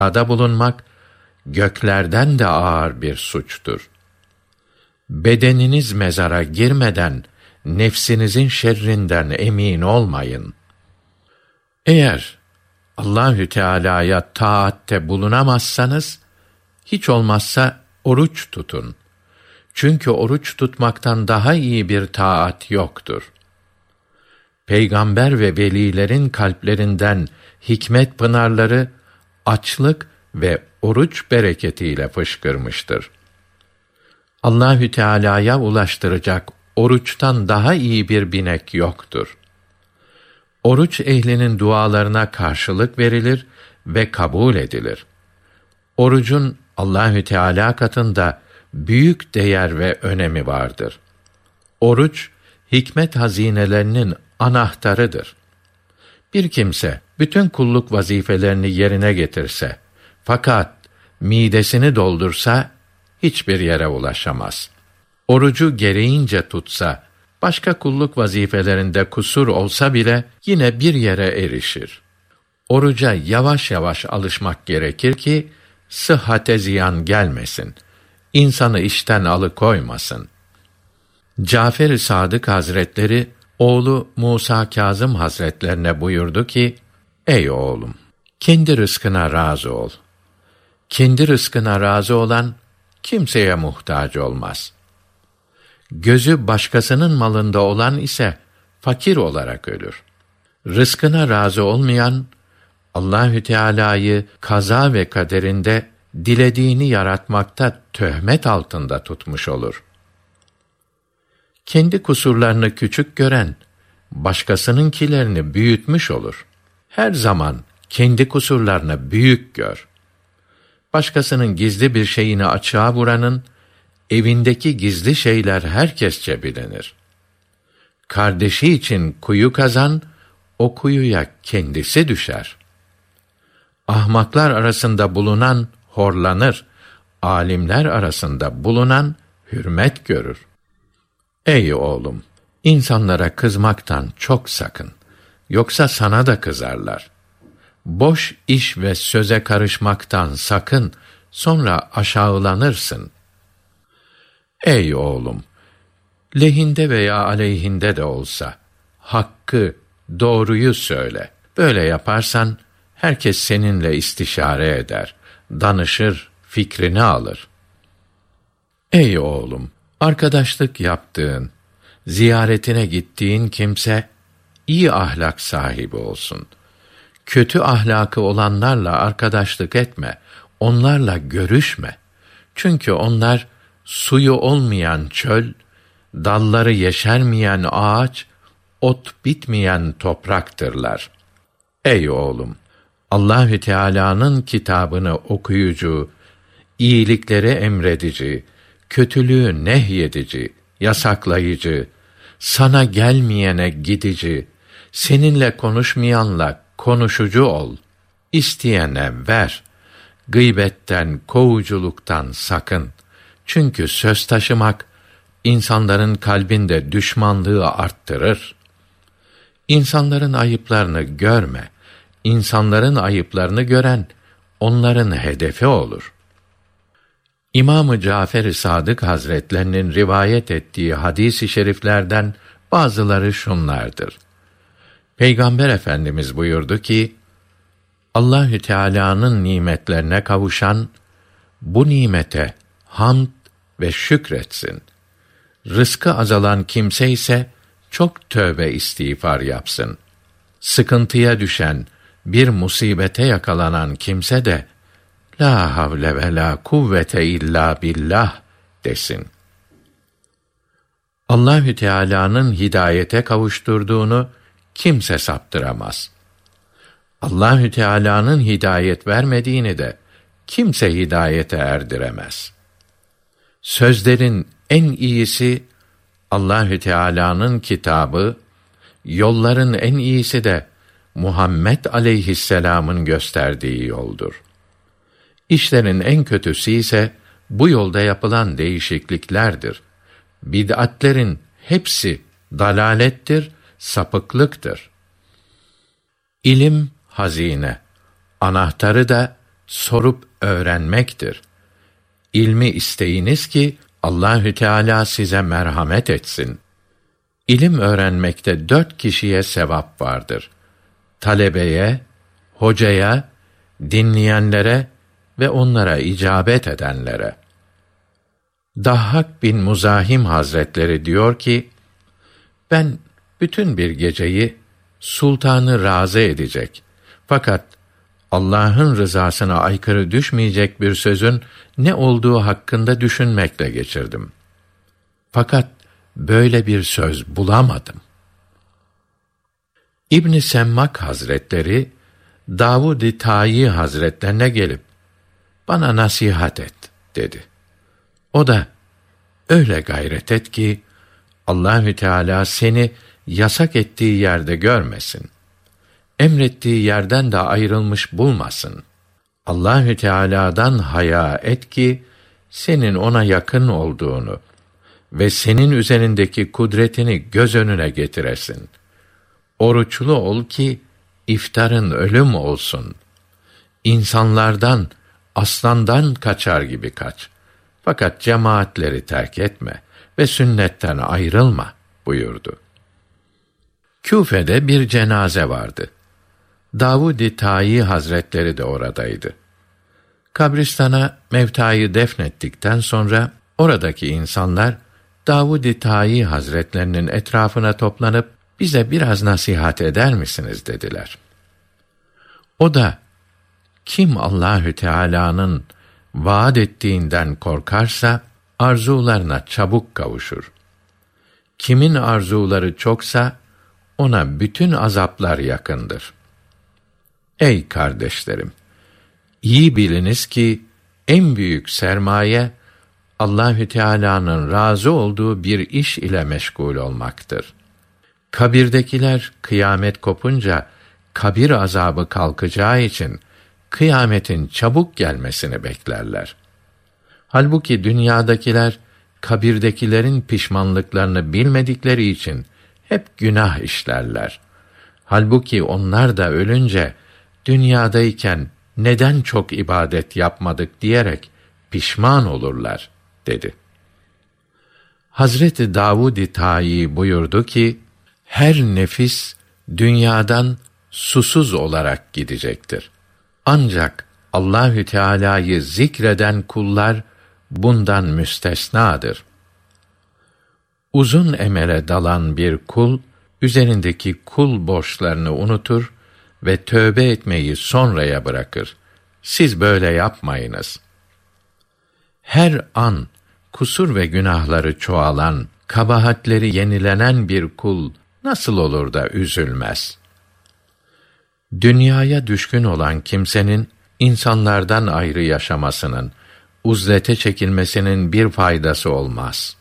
ada bulunmak göklerden de ağır bir suçtur. Bedeniniz mezara girmeden nefsinizin şerrinden emin olmayın. Eğer Allahü Teala'ya taatte bulunamazsanız, hiç olmazsa oruç tutun. Çünkü oruç tutmaktan daha iyi bir taat yoktur. Peygamber ve velilerin kalplerinden hikmet pınarları, açlık ve oruç bereketiyle fışkırmıştır. Allahü Teala'ya ulaştıracak oruçtan daha iyi bir binek yoktur. Oruç ehlinin dualarına karşılık verilir ve kabul edilir. Orucun Allahü Teala katında büyük değer ve önemi vardır. Oruç, hikmet hazinelerinin anahtarıdır. Bir kimse bütün kulluk vazifelerini yerine getirse, fakat midesini doldursa, hiçbir yere ulaşamaz. Orucu gereğince tutsa, başka kulluk vazifelerinde kusur olsa bile yine bir yere erişir. Oruca yavaş yavaş alışmak gerekir ki, sıhhate ziyan gelmesin, insanı işten alıkoymasın. Cafer-i Sadık Hazretleri, oğlu Musa Kâzım Hazretlerine buyurdu ki, ey oğlum, kendi rızkına razı ol. Kendi rızkına razı olan, kimseye muhtaç olmaz. Gözü başkasının malında olan ise, fakir olarak ölür. Rızkına razı olmayan, Allahü Teala'yı kaza ve kaderinde dilediğini yaratmakta töhmet altında tutmuş olur. Kendi kusurlarını küçük gören, başkasınınkilerini büyütmüş olur. Her zaman kendi kusurlarını büyük gör. Başkasının gizli bir şeyini açığa vuranın, evindeki gizli şeyler herkesçe bilinir. Kardeşi için kuyu kazan, o kuyuya kendisi düşer. Ahmaklar arasında bulunan horlanır, alimler arasında bulunan hürmet görür. Ey oğlum, insanlara kızmaktan çok sakın. Yoksa sana da kızarlar. Boş iş ve söze karışmaktan sakın, sonra aşağılanırsın. Ey oğlum, lehinde veya aleyhinde de olsa, hakkı, doğruyu söyle. Böyle yaparsan, herkes seninle istişare eder, danışır, fikrini alır. Ey oğlum, arkadaşlık yaptığın, ziyaretine gittiğin kimse, iyi ahlak sahibi olsun. Kötü ahlakı olanlarla arkadaşlık etme, onlarla görüşme. Çünkü onlar, suyu olmayan çöl, dalları yeşermeyen ağaç, ot bitmeyen topraktırlar. Ey oğlum, Allahü Teala'nın kitabını okuyucu, iyilikleri emredici, kötülüğü nehyedici, yasaklayıcı, sana gelmeyene gidici, seninle konuşmayanla konuşucu ol. İsteyene ver. Gıybetten, kovuculuktan sakın. Çünkü söz taşımak, insanların kalbinde düşmanlığı arttırır. İnsanların ayıplarını görme. İnsanların ayıplarını gören, onların hedefi olur. İmam-ı Cafer-i Sadık Hazretlerinin rivayet ettiği hadis-i şeriflerden bazıları şunlardır. Peygamber Efendimiz buyurdu ki, Allahü Teala'nın nimetlerine kavuşan, bu nimete hamd ve şükretsin. Rızkı azalan kimse ise, çok tövbe istiğfar yapsın. Sıkıntıya düşen, bir musibete yakalanan kimse de, la havle ve la kuvvete illa billah desin. Allahü Teala'nın hidayete kavuşturduğunu kimse saptıramaz. Allahü Teala'nın hidayet vermediğini de kimse hidayete erdiremez. Sözlerin en iyisi Allahü Teala'nın kitabı, yolların en iyisi de Muhammed aleyhisselam'ın gösterdiği yoldur. İşlerin en kötüsü ise bu yolda yapılan değişikliklerdir. Bid'atlerin hepsi dalalettir, sapıklıktır. İlim hazine, anahtarı da sorup öğrenmektir. İlmi isteyiniz ki Allahü Teala size merhamet etsin. İlim öğrenmekte 4 kişiye sevap vardır: talebeye, hocaya, dinleyenlere ve onlara icabet edenlere. Dahhak bin Muzahim Hazretleri diyor ki, ben bütün bir geceyi sultanı razı edecek, fakat Allah'ın rızasına aykırı düşmeyecek bir sözün ne olduğu hakkında düşünmekle geçirdim. Fakat böyle bir söz bulamadım. İbn-i Semmak Hazretleri, Davud-i Tayi Hazretlerine gelip, bana nasihat et, dedi. O da, öyle gayret et ki, Allahü Teala seni yasak ettiği yerde görmesin. Emrettiği yerden de ayrılmış bulmasın. Allahü Teala'dan haya et ki, senin ona yakın olduğunu ve senin üzerindeki kudretini göz önüne getiresin. Oruçlu ol ki, iftarın ölüm olsun. İnsanlardan, aslandan kaçar gibi kaç. Fakat cemaatleri terk etme ve sünnetten ayrılma, buyurdu. Küfe'de bir cenaze vardı. Davud-i Tayi Hazretleri de oradaydı. Kabristana mevtayı defnettikten sonra oradaki insanlar Davud-i Tayi Hazretlerinin etrafına toplanıp bize biraz nasihat eder misiniz dediler. O da, kim Allahü Teala'nın vaad ettiğinden korkarsa arzularına çabuk kavuşur. Kimin arzuları çoksa ona bütün azaplar yakındır. Ey kardeşlerim, iyi biliniz ki en büyük sermaye Allahü Teala'nın razı olduğu bir iş ile meşgul olmaktır. Kabirdekiler kıyamet kopunca kabir azabı kalkacağı için kıyametin çabuk gelmesini beklerler. Halbuki dünyadakiler kabirdekilerin pişmanlıklarını bilmedikleri için hep günah işlerler. Halbuki onlar da ölünce dünyadayken neden çok ibadet yapmadık diyerek pişman olurlar, dedi. Hazreti Davud-i Tayi buyurdu ki, her nefis dünyadan susuz olarak gidecektir. Ancak Allahü Teala'yı zikreden kullar bundan müstesnadır. Uzun emele dalan bir kul, üzerindeki kul borçlarını unutur ve tövbe etmeyi sonraya bırakır. Siz böyle yapmayınız. Her an kusur ve günahları çoğalan, kabahatleri yenilenen bir kul nasıl olur da üzülmez? Dünyaya düşkün olan kimsenin insanlardan ayrı yaşamasının, uzlete çekilmesinin bir faydası olmaz.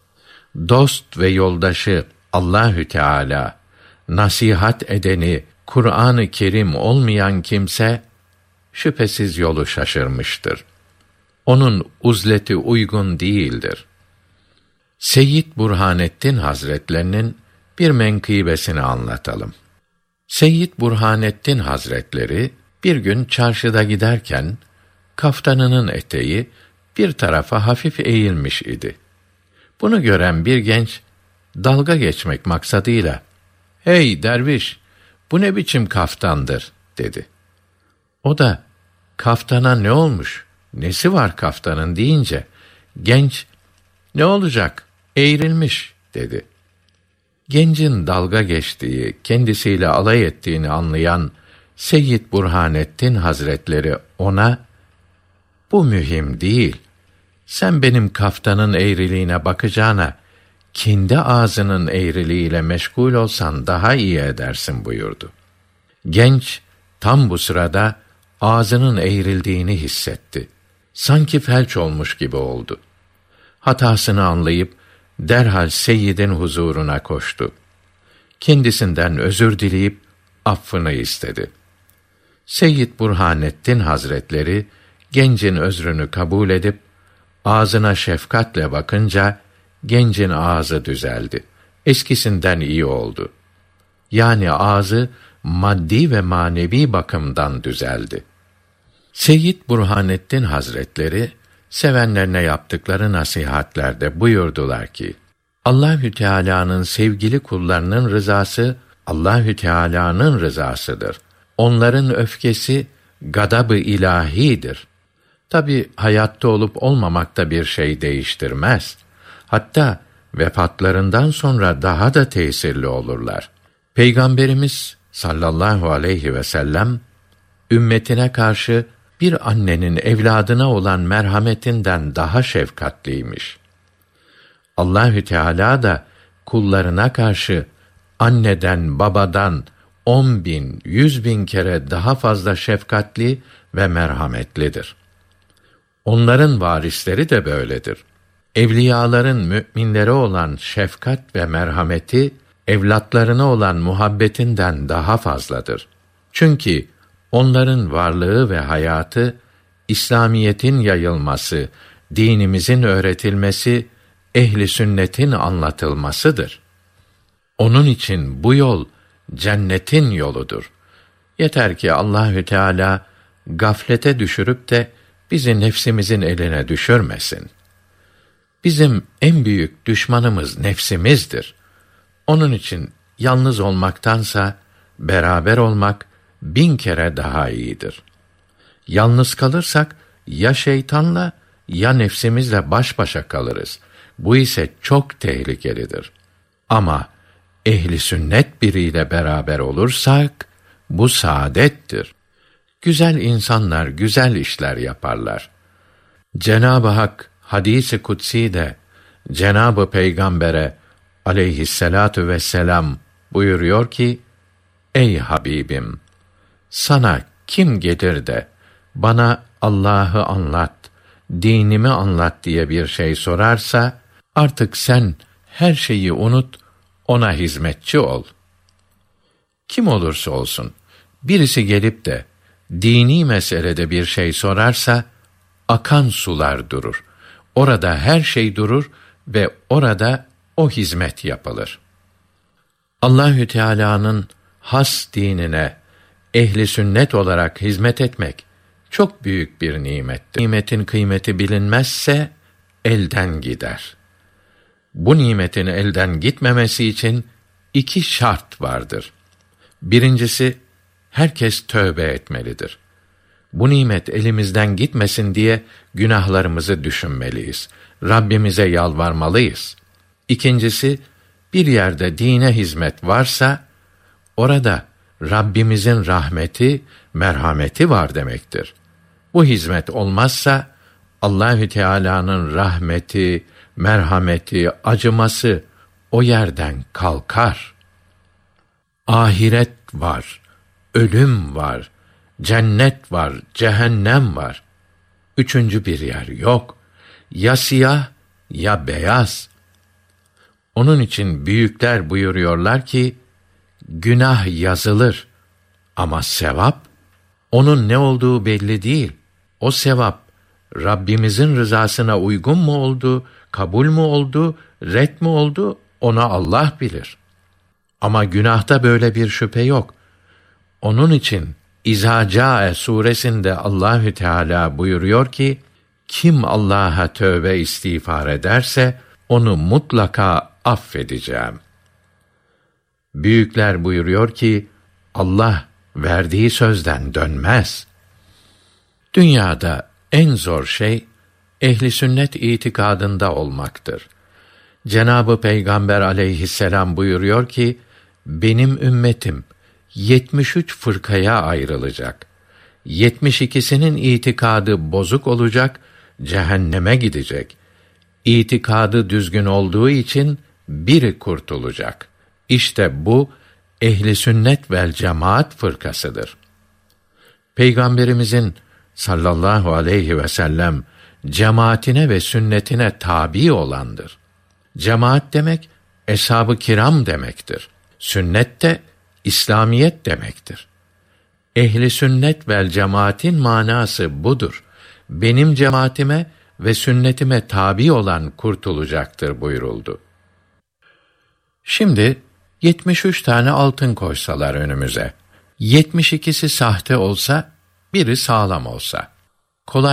Dost ve yoldaşı Allahü Teala, nasihat edeni Kur'an-ı Kerim olmayan kimse şüphesiz yolu şaşırmıştır. Onun uzleti uygun değildir. Seyyid Burhanettin Hazretlerinin bir menkıbesini anlatalım. Seyyid Burhanettin Hazretleri bir gün çarşıda giderken kaftanının eteği bir tarafa hafif eğilmiş idi. Bunu gören bir genç dalga geçmek maksadıyla "Hey derviş, bu ne biçim kaftandır?" dedi. O da "Kaftana ne olmuş? Nesi var kaftanın?" deyince genç "Ne olacak? Eğrilmiş." dedi. Gencin dalga geçtiği, kendisiyle alay ettiğini anlayan Seyyid Burhanettin Hazretleri ona "Bu mühim değil. Sen benim kaftanın eğriliğine bakacağına kendi ağzının eğriliğiyle meşgul olsan daha iyi edersin, buyurdu. Genç tam bu sırada ağzının eğrildiğini hissetti. Sanki felç olmuş gibi oldu. Hatasını anlayıp derhal Seyyid'in huzuruna koştu. Kendisinden özür dileyip affını istedi. Seyyid Burhanettin Hazretleri gencin özrünü kabul edip ağzına şefkatle bakınca gencin ağzı düzeldi. Eskisinden iyi oldu. Yani ağzı maddi ve manevi bakımdan düzeldi. Seyyid Burhanettin Hazretleri sevenlerine yaptıkları nasihatlerde buyurdular ki: Allahü Teala'nın sevgili kullarının rızası Allahü Teala'nın rızasıdır. Onların öfkesi gadab-ı ilahidir. Tabi hayatta olup olmamakta bir şey değiştirmez. Hatta vefatlarından sonra daha da tesirli olurlar. Peygamberimiz sallallahu aleyhi ve sellem ümmetine karşı bir annenin evladına olan merhametinden daha şefkatliymiş. Allahü Teala da kullarına karşı anneden, babadan 10.000, 100.000 kere daha fazla şefkatli ve merhametlidir. Onların varisleri de böyledir. Evliyaların müminlere olan şefkat ve merhameti, evlatlarına olan muhabbetinden daha fazladır. Çünkü onların varlığı ve hayatı, İslamiyetin yayılması, dinimizin öğretilmesi, ehli sünnetin anlatılmasıdır. Onun için bu yol cennetin yoludur. Yeter ki Allahü Teala gaflete düşürüp de bizi nefsimizin eline düşürmesin. Bizim en büyük düşmanımız nefsimizdir. Onun için yalnız olmaktansa beraber olmak 1000 kere daha iyidir. Yalnız kalırsak ya şeytanla ya nefsimizle baş başa kalırız. Bu ise çok tehlikelidir. Ama ehli sünnet biriyle beraber olursak bu saadettir. Güzel insanlar güzel işler yaparlar. Cenab-ı Hak hadis-i kutsi'de Cenab-ı Peygamber'e aleyhisselatu vesselam buyuruyor ki: Ey Habibim! Sana kim gelir de bana Allah'ı anlat, dinimi anlat diye bir şey sorarsa, artık sen her şeyi unut, ona hizmetçi ol. Kim olursa olsun, birisi gelip de dini meselede bir şey sorarsa, akan sular durur. Orada her şey durur ve orada o hizmet yapılır. Allahü Teala'nın has dinine ehli sünnet olarak hizmet etmek çok büyük bir nimettir. Nimetin kıymeti bilinmezse elden gider. Bu nimetin elden gitmemesi için 2 şart vardır. Birincisi, herkes tövbe etmelidir. Bu nimet elimizden gitmesin diye günahlarımızı düşünmeliyiz. Rabbimize yalvarmalıyız. İkincisi, bir yerde dine hizmet varsa, orada Rabbimizin rahmeti, merhameti var demektir. Bu hizmet olmazsa, Allahü Teala'nın rahmeti, merhameti, acıması o yerden kalkar. Ahiret var, ölüm var, cennet var, cehennem var. 3. bir yer yok. Ya siyah ya beyaz. Onun için büyükler buyuruyorlar ki, günah yazılır ama sevap, onun ne olduğu belli değil. O sevap, Rabbimizin rızasına uygun mu oldu, kabul mü oldu, ret mi oldu, onu Allah bilir. Ama günahta böyle bir şüphe yok. Onun için İzâ câe suresinde Allahü Teala buyuruyor ki, kim Allah'a tövbe istiğfar ederse onu mutlaka affedeceğim. Büyükler buyuruyor ki, Allah verdiği sözden dönmez. Dünyada en zor şey ehli sünnet itikadında olmaktır. Cenab-ı Peygamber aleyhisselam buyuruyor ki, benim ümmetim 73 fırkaya ayrılacak. 72'sinin itikadı bozuk olacak, cehenneme gidecek. İtikadı düzgün olduğu için biri kurtulacak. İşte bu ehli sünnet vel cemaat fırkasıdır. Peygamberimizin sallallahu aleyhi ve sellem cemaatine ve sünnetine tabi olandır. Cemaat demek eshab-ı kiram demektir. Sünnet de İslamiyet demektir. Ehli sünnet vel cemaatin manası budur. Benim cemaatime ve sünnetime tabi olan kurtulacaktır buyuruldu. Şimdi 73 tane altın koysalar önümüze, 72'si sahte olsa biri sağlam olsa.